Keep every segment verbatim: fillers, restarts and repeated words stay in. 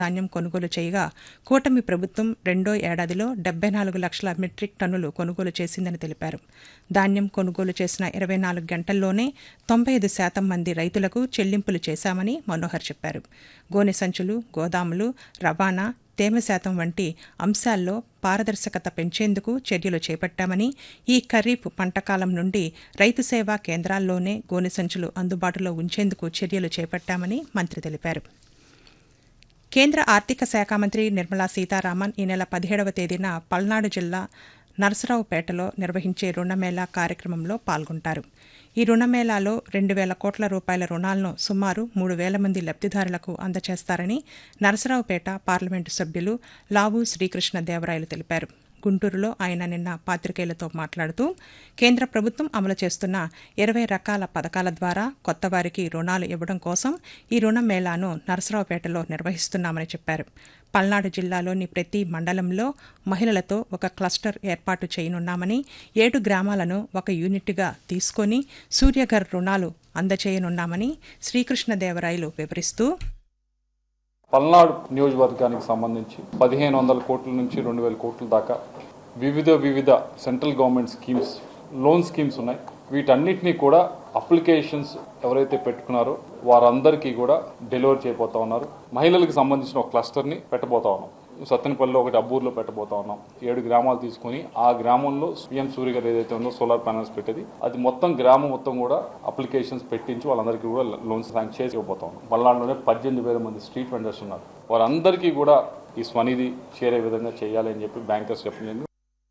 ధాన్యం కొనుగోలు చేయగా కూటమి ప్రభుత్వం రెండో ఏడాదిలో డెబ్బై నాలుగు లక్షల మెట్రిక్ టన్నులు కొనుగోలు చేసిందని తెలిపారు. ధాన్యం కొనుగోలు చేసిన ఇరవై నాలుగు గంటల్లోనే తొంభై ఐదు శాతం మంది రైతులకు చెల్లింపులు చేశామని మనోహర్ చెప్పారు. గోనె సంచులు, గోదాములు, రవాణా, తేమ శాతం వంటి అంశాల్లో పారదర్శకత పెంచేందుకు చర్యలు చేపట్టామని, ఈ ఖరీఫ్ పంటకాలం నుండి రైతు సేవా కేంద్రాల్లోనే గోనె సంచులు అందుబాటులో ఉంచేందుకు చర్యలు చేపట్టామని మంత్రి తెలిపారు. కేంద్ర ఆర్థిక శాఖ మంత్రి నిర్మలా సీతారామన్ ఈ నెల పదిహేడవ తేదీన పల్నాడు జిల్లా నరసరావుపేటలో నిర్వహించే రుణమేళా కార్యక్రమంలో పాల్గొంటారు. ఈ రుణమేళాలో రెండు వేల కోట్ల రూపాయల రుణాలను సుమారు మూడు వేల మంది లబ్దిదారులకు అందజేస్తారని నరసరావుపేట పార్లమెంటు సభ్యులు లావు శ్రీకృష్ణదేవరాయలు తెలిపారు. గుంటూరులో ఆయన నిన్న పాత్రికేయులతో మాట్లాడుతూ కేంద్ర ప్రభుత్వం అమలు చేస్తున్న ఇరవై రకాల పథకాల ద్వారా కొత్తవారికి రుణాలు ఇవ్వడం కోసం ఈ రుణ మేళాను నరసరావుపేటలో నిర్వహిస్తున్నామని చెప్పారు. పల్నాడు జిల్లాలోని ప్రతి మండలంలో మహిళలతో ఒక క్లస్టర్ ఏర్పాటు చేయనున్నామని, ఏడు గ్రామాలను ఒక యూనిట్గా తీసుకొని సూర్యఘర్ రుణాలు అందజేయనున్నామని శ్రీకృష్ణదేవరాయలు వివరిస్తూ, పల్నాడు నియోజకవర్గానికి సంబంధించి పదిహేను వందల కోట్ల నుంచి రెండు వేల కోట్ల దాకా వివిధ వివిధ central government schemes, loan schemes ఉన్నాయి. వీటన్నిటినీ కూడా అప్లికేషన్స్ ఎవరైతే పెట్టుకున్నారో వారందరికీ కూడా డెలివరీ చేయబోతా ఉన్నారు. మహిళలకు సంబంధించిన ఒక క్లస్టర్ని పెట్టబోతా ఉన్నాం. సత్తెనపల్లిలో ఒకటి, అబ్బూరులో పెట్టబోతా ఉన్నాం. ఏడు గ్రామాలు తీసుకుని ఆ గ్రామంలో పిఎం సూర్య గారు ఏదైతే ఉందో సోలార్ ప్యానల్స్ పెట్టేది, అది మొత్తం గ్రామం మొత్తం కూడా అప్లికేషన్స్ పెట్టించి వాళ్ళందరికీ కూడా లోన్స్ శాంక్షన్ చేసి ఇవ్వబోతా ఉన్నాం. పల్నాడులోనే పద్దెనిమిది వేల మంది స్ట్రీట్ వెండర్స్ ఉన్నారు. వారందరికీ కూడా ఈ స్వనిధి చేరే విధంగా చేయాలి అని చెప్పి బ్యాంకర్స్ చెప్పలేదు.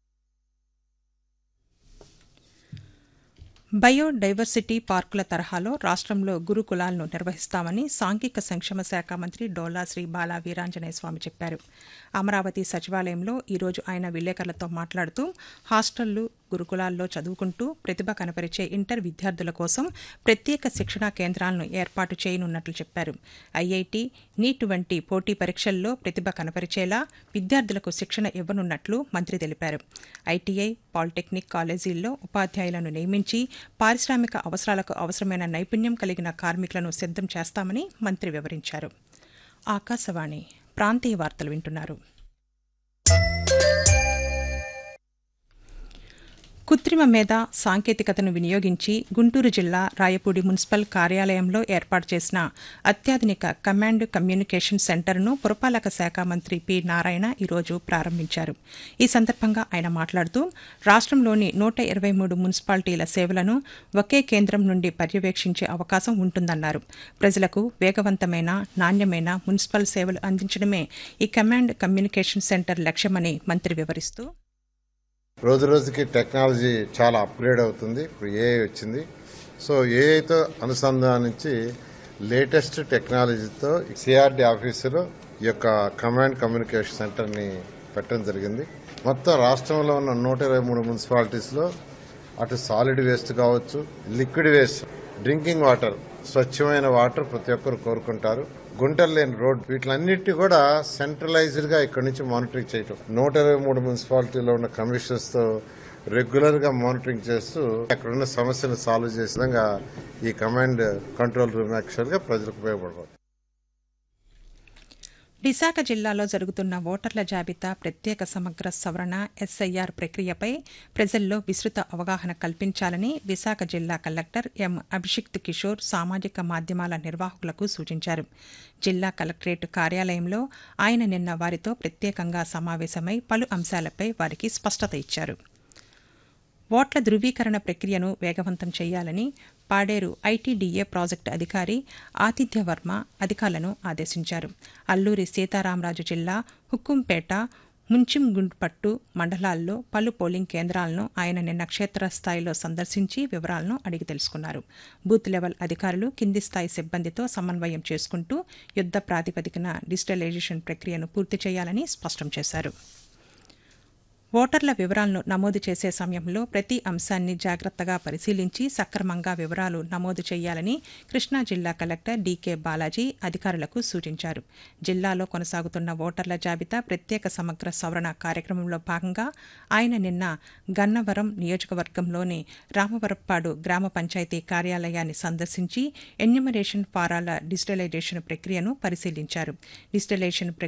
బయోడైవర్సిటీ పార్కుల తరహాలో రాష్ట్రంలో గురుకులాలను నిర్వహిస్తామని సాంఘిక సంక్షేమ శాఖ మంత్రి డోలా శ్రీ బాలా వీరాంజనేయ స్వామి చెప్పారు. అమరావతి సచివాలయంలో ఈరోజు ఆయన విలేకరులతో మాట్లాడుతూ హాస్టళ్లు, గురుకులాల్లో చదువుకుంటూ ప్రతిభ కనపరిచే ఇంటర్ విద్యార్థుల కోసం ప్రత్యేక శిక్షణా కేంద్రాలను ఏర్పాటు చేయనున్నట్లు చెప్పారు. ఐఐటి, నీట్ వంటి పోటీ పరీక్షల్లో ప్రతిభ కనపరిచేలా విద్యార్థులకు శిక్షణ ఇవ్వనున్నట్లు మంత్రి తెలిపారు. ఐటీఐ, పాలిటెక్నిక్ కాలేజీల్లో ఉపాధ్యాయులను నియమించి పారిశ్రామిక అవసరాలకు అవసరమైన నైపుణ్యం కలిగిన కార్మికులను సిద్ధం చేస్తామని మంత్రి వివరించారు. ఆకాశవాణి ప్రాంతీయ వార్తలు వింటున్నారు. కృత్రిమ మేధ సాంకేతికతను వినియోగించి గుంటూరు జిల్లా రాయపూడి మున్సిపల్ కార్యాలయంలో ఏర్పాటు చేసిన అత్యాధునిక కమాండ్ కమ్యూనికేషన్ సెంటర్ను పురపాలక శాఖ మంత్రి పి నారాయణ ఈరోజు ప్రారంభించారు. ఈ సందర్భంగా ఆయన మాట్లాడుతూ రాష్ట్రంలోని నూట ఇరవై మూడు మున్సిపాలిటీల సేవలను ఒకే కేంద్రం నుండి పర్యవేక్షించే అవకాశం ఉంటుందన్నారు. ప్రజలకు వేగవంతమైన, నాణ్యమైన మున్సిపల్ సేవలు అందించడమే ఈ కమాండ్ కమ్యూనికేషన్ సెంటర్ లక్ష్యమని మంత్రి వివరిస్తూ, రోజు రోజుకి టెక్నాలజీ చాలా అప్గ్రేడ్ అవుతుంది. ఇప్పుడు ఏఐ వచ్చింది. సో ఏఐతో అనుసంధానించి లేటెస్ట్ టెక్నాలజీతో సిఆర్డి ఆఫీసులో ఈ యొక్క కమాండ్ కమ్యూనికేషన్ సెంటర్ని పెట్టడం జరిగింది. మొత్తం రాష్ట్రంలో ఉన్న నూట ఇరవై మూడు మున్సిపాలిటీస్లో అటు సాలిడ్ వేస్ట్ కావచ్చు, లిక్విడ్ వేస్ట్, డ్రింకింగ్ వాటర్, స్వచ్ఛమైన వాటర్ ప్రతి ఒక్కరు కోరుకుంటారు. గుంటలు లేని రోడ్, వీటిలన్నిటి కూడా సెంట్రలైజ్డ్ గా ఇక్కడ నుంచి మానిటరింగ్ చేయటం. నూట ఇరవై మూడు మున్సిపాలిటీలో ఉన్న కమిషనర్స్ తో రెగ్యులర్ గా మానిటరింగ్ చేస్తూ అక్కడున్న సమస్యలు సాల్వ్ చేసే విధంగా ఈ కమాండ్ కంట్రోల్ రూమ్ యాక్చువల్ గా ప్రజలకు ఉపయోగపడుతుంది. విశాఖ జిల్లాలో జరుగుతున్న ఓటర్ల జాబితా ప్రత్యేక సమగ్ర సవరణ ఎస్ఐఆర్ ప్రక్రియపై ప్రజల్లో విస్తృత అవగాహన కల్పించాలని విశాఖ జిల్లా కలెక్టర్ ఎం అభిషిక్త్ కిషోర్ సామాజిక మాధ్యమాల నిర్వాహకులకు సూచించారు. జిల్లా కలెక్టరేట్ కార్యాలయంలో ఆయన నిన్న వారితో ప్రత్యేకంగా సమావేశమై పలు అంశాలపై వారికి స్పష్టత ఇచ్చారు. ఓట్ల ధృవీకరణ ప్రక్రియను వేగవంతం చేయాలని పాడేరు ఐటీడీఏ ప్రాజెక్టు అధికారి ఆతిథ్యవర్మ అధికారులను ఆదేశించారు. అల్లూరి సీతారామరాజు జిల్లా హుక్కుంపేట, ముంచింగుండ్పట్టు మండలాల్లో పలు పోలింగ్ కేంద్రాలను ఆయన నిన్న క్షేత్రస్థాయిలో సందర్శించి వివరాలను అడిగి తెలుసుకున్నారు. బూత్ లెవెల్ అధికారులు కింది స్థాయి సిబ్బందితో సమన్వయం చేసుకుంటూ యుద్ధ ప్రాతిపదికన డిజిటలైజేషన్ ప్రక్రియను పూర్తి చేయాలని స్పష్టం చేశారు. ఓటర్ల వివరాలను నమోదు చేసే సమయంలో ప్రతి అంశాన్ని జాగ్రత్తగా పరిశీలించి సక్రమంగా వివరాలు నమోదు చేయాలని కృష్ణా జిల్లా కలెక్టర్ డీకే బాలాజీ అధికారులకు సూచించారు. జిల్లాలో కొనసాగుతున్న ఓటర్ల జాబితా ప్రత్యేక సమగ్ర సవరణ కార్యక్రమంలో భాగంగా ఆయన నిన్న గన్నవరం నియోజకవర్గంలోని రామవరప్పాడు గ్రామ పంచాయతీ కార్యాలయాన్ని సందర్శించి ఎన్యూమరేషన్ ఫారాల డిజిటలైజేషన్ ప్రక్రియను పరిశీలించారు. డిజిటలైజేషన్